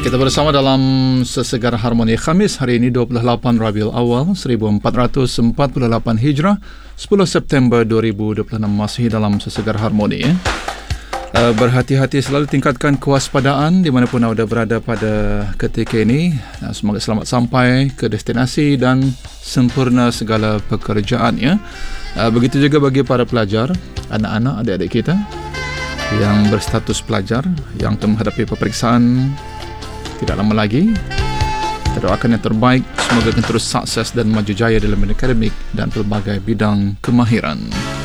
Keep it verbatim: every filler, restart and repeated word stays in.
Kita bersama dalam Sesegar Harmoni Khamis hari ini dua puluh lapan Rabiul Awal seribu empat ratus empat puluh lapan Hijrah, sepuluh September dua ribu dua puluh enam, masih dalam Sesegar Harmoni. Ya. Uh, berhati-hati selalu, tingkatkan kewaspadaan di mana pun anda berada pada ketika ini. Uh, semoga selamat sampai ke destinasi dan sempurna segala pekerjaan. Ya. Uh, begitu juga bagi para pelajar, anak-anak, adik-adik kita yang berstatus pelajar yang akan menghadapi peperiksaan tidak lama lagi. Kita doakan yang terbaik, semoga akan terus sukses dan maju jaya dalam akademik dan pelbagai bidang kemahiran.